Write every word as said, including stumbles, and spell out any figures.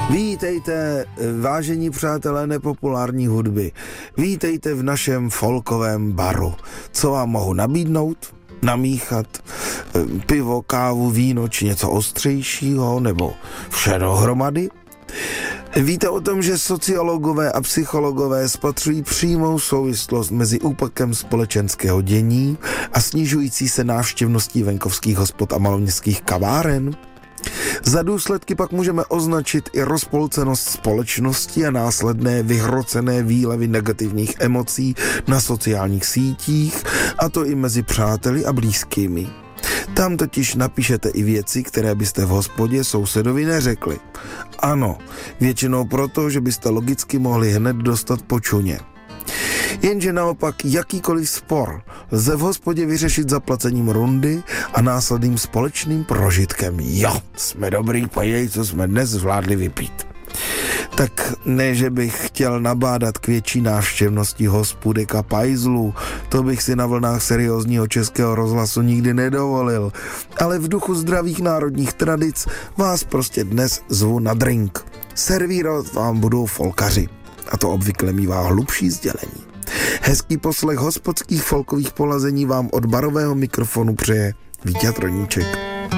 Vítejte, vážení přátelé nepopulární hudby. Vítejte v našem folkovém baru. Co vám mohu nabídnout? Namíchat pivo, kávu, víno či něco ostřejšího nebo vše dohromady? Víte o tom, že sociologové a psychologové spatřují přímou souvislost mezi úpadkem společenského dění a snižující se návštěvností venkovských hospod a maloměstských kaváren? Za důsledky pak můžeme označit i rozpolcenost společnosti a následné vyhrocené výlevy negativních emocí na sociálních sítích, a to i mezi přáteli a blízkými. Tam totiž napíšete i věci, které byste v hospodě sousedovi neřekli. Ano, většinou proto, že byste logicky mohli hned dostat po čuně. Jenže naopak jakýkoliv spor lze v hospodě vyřešit zaplacením rundy a následným společným prožitkem. Jo, jsme dobrý, pojď, co jsme dnes zvládli vypít. Tak ne, že bych chtěl nabádat k větší návštěvnosti hospůdek a pajzlů, to bych si na vlnách seriózního Českého rozhlasu nikdy nedovolil, ale v duchu zdravých národních tradic vás prostě dnes zvu na drink. Servírovat vám budou folkaři, a to obvykle mívá hlubší sdělení. Hezký poslech hospodských folkových polazení vám od barového mikrofonu přeje Vítěz Roníček.